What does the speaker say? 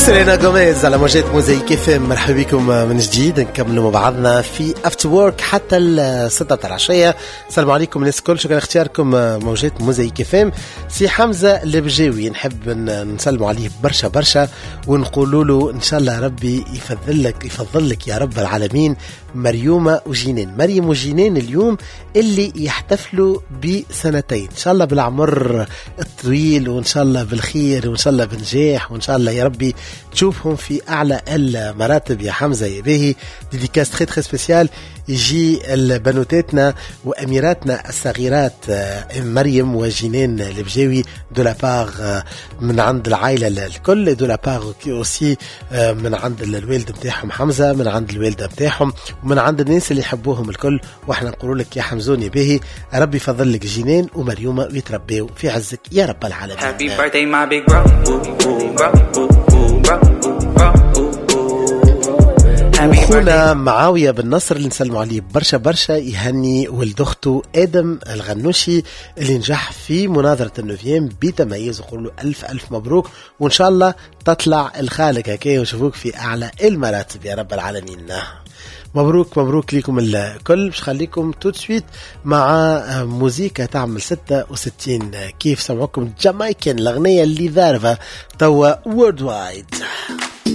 سيلينا غوميز على موجات موزايك اف ام. مرحبا بكم من جديد، نكملوا مع بعضنا في افتر وورك حتى 6 العشيه. السلام عليكم الناس الكل، شكرا اختياركم موجات موزايك اف ام. سي حمزه البجاوي نحب نسلموا عليه برشا برشا ونقولوا له ان شاء الله ربي يفضل لك يا رب العالمين مريومه وجنين. مريم وجنين اليوم اللي يحتفلوا بسنتين، ان شاء الله بالعمر الطويل وان شاء الله بالخير وان شاء الله بنجاح وان شاء الله يا ربي تشوفهم في اعلى المراتب يا حمزه يا باهي. ديديكاس تري تري سبيسيال يجي البنوتاتنا واميراتنا الصغيرات مريم وجنين البجاوي دو لابار من عند العائله الكل، دو لابار اوسي من عند الوالد نتاعهم حمزه، من عند الوالده نتاعهم ومن عند الناس اللي يحبوهم الكل. واحنا نقول لك يا حمزون يا باهي ربي يفضل لك جنين ومريومه ويتربيوا في عزك يا رب العالمين. Happy birthday my big bro. أخونا معاوية بالنصر اللي نسلموا عليه برشا برشا يهني ولد أخته آدم الغنوشي اللي نجح في مناظرة النوفيام بتميز، وقول له ألف ألف مبروك وإن شاء الله تطلع الخالق هكايا ونشوفوك في أعلى المراتب يا رب العالمين. مبروك مبروك لكم الكل. مش خليكم تو سويت مع موزيكا تعمل 66 كيف سمعوكم جامايكن الأغنية اللي ذارفة توا وورد وايد.